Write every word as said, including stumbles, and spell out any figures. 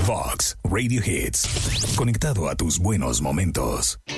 Vox Radio Hits. Conectado a tus buenos momentos.